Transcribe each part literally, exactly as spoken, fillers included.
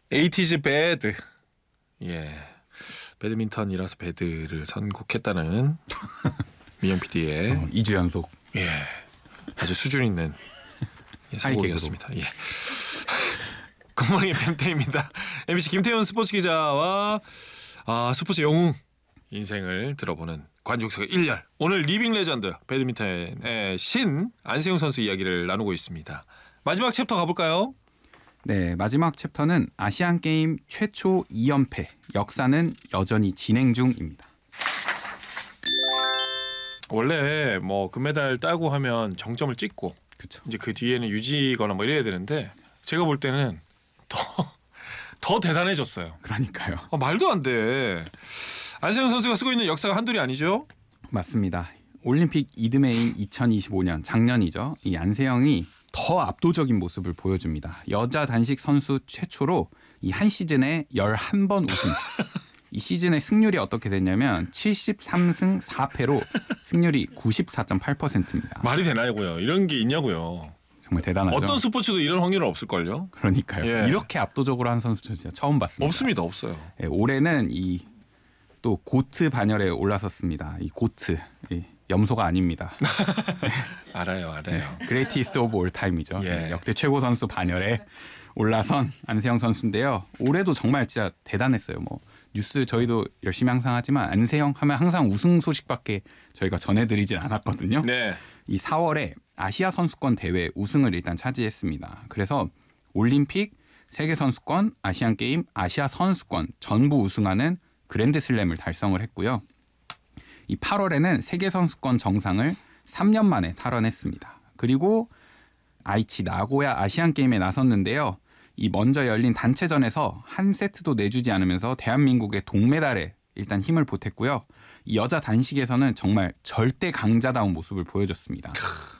에이티즈 배드. 예. 배드민턴이라서 배드를 선곡했다는 미영 피디의 어, 이 주 연속. 예. 아주 수준 있는 예, 선곡이었습니다. 예. 굿모닝 엠피엠입니다. 엠비씨 김태훈 스포츠 기자와 아, 스포츠 영웅 인생을 들어보는 관중석 일 열. 오늘 리빙 레전드 배드민턴의 신 안세용 선수 이야기를 나누고 있습니다. 마지막 챕터 가볼까요? 네, 마지막 챕터는 아시안 게임 최초 이 연패. 역사는 여전히 진행 중입니다. 원래 뭐 금메달 따고 하면 정점을 찍고 그렇죠. 이제 그 뒤에는 유지거나 뭐 이래야 되는데 제가 볼 때는 더 더 대단해졌어요. 그러니까요. 아, 말도 안 돼. 안세영 선수가 쓰고 있는 역사가 한둘이 아니죠? 맞습니다. 올림픽 이듬해인 이천이십오 년 작년이죠. 이 안세영이 더 압도적인 모습을 보여줍니다. 여자 단식 선수 최초로 이 한 시즌에 열한 번 우승. 이 시즌의 승률이 어떻게 됐냐면 칠십삼 승 사 패로 승률이 구십사 점 팔 퍼센트입니다. 말이 되나요고요? 이런 게 있냐고요? 정말 대단하죠. 어떤 스포츠도 이런 확률은 없을걸요? 그러니까요. 예. 이렇게 압도적으로 한 선수 진짜 처음 봤습니다. 없습니다. 없어요. 예, 올해는 이 또 고트 반열에 올라섰습니다. 이 고트 이 염소가 아닙니다. 알아요. 알아요. 그레이티스트 오브 올 타임이죠. 예. 역대 최고 선수 반열에 올라선 안세영 선수인데요. 올해도 정말 진짜 대단했어요. 뭐 뉴스 저희도 열심히 항상 하지만 안세영 하면 항상 우승 소식밖에 저희가 전해드리진 않았거든요. 네. 이 사월에 아시아 선수권 대회 우승을 일단 차지했습니다. 그래서 올림픽, 세계 선수권, 아시안 게임, 아시아 선수권 전부 우승하는 그랜드슬램을 달성을 했고요. 이 팔월에는 세계 선수권 정상을 삼 년 만에 탈환했습니다. 그리고 아이치 나고야 아시안 게임에 나섰는데요. 이 먼저 열린 단체전에서 한 세트도 내주지 않으면서 대한민국의 동메달에 일단 힘을 보탰고요. 이 여자 단식에서는 정말 절대 강자다운 모습을 보여줬습니다.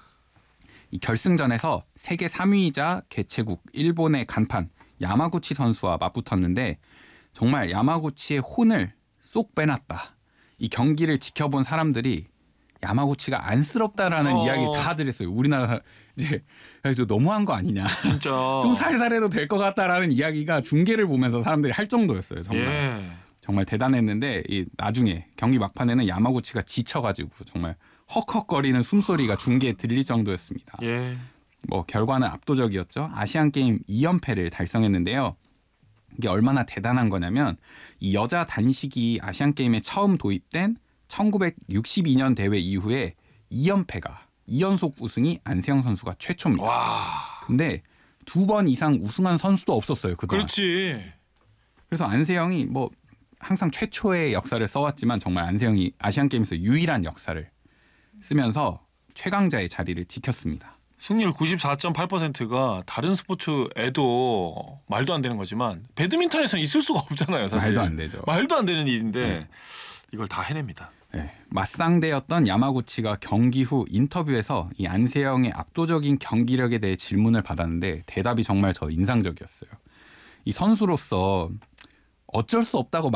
이 결승전에서 세계 삼 위이자 개최국 일본의 간판 야마구치 선수와 맞붙었는데 정말 야마구치의 혼을 쏙 빼놨다. 이 경기를 지켜본 사람들이 야마구치가 안쓰럽다라는 어. 이야기 다들 했어요. 우리나라 이제 그래서 너무한 거 아니냐. 진짜. 좀 살살해도 될 것 같다라는 이야기가 중계를 보면서 사람들이 할 정도였어요. 정말. 예. 정말 대단했는데 이 나중에 경기 막판에는 야마구치가 지쳐가지고 정말 헉헉거리는 숨소리가 중계에 들릴 정도였습니다. 예. 뭐 결과는 압도적이었죠. 아시안 게임 이 연패를 달성했는데요. 이게 얼마나 대단한 거냐면 이 여자 단식이 아시안 게임에 처음 도입된 천구백육십이 년 대회 이후에 이 연패가 이 연속 우승이 안세영 선수가 최초입니다. 와. 근데 두 번 이상 우승한 선수도 없었어요. 그동안. 그렇지. 그래서 안세영이 뭐 항상 최초의 역사를 써왔지만 정말 안세영이 아시안 게임에서 유일한 역사를 쓰면서 최강자의 자리를 지켰습니다. 승률 구십사 점 팔 퍼센트가 다른 스포츠에도 말도 안 되는 거지만 배드민턴에서는 있을 수가 없잖아요. 사실. 말도 안 되죠. 말도 안 되는 일인데 네. 이걸 다 해냅니다. 네, 맞상대였던 야마구치가 경기 후 인터뷰에서 이 안세영의 압도적인 경기력에 대해 질문을 받았는데 대답이 정말 저 인상적이었어요. 이 선수로서 어쩔 수 없다고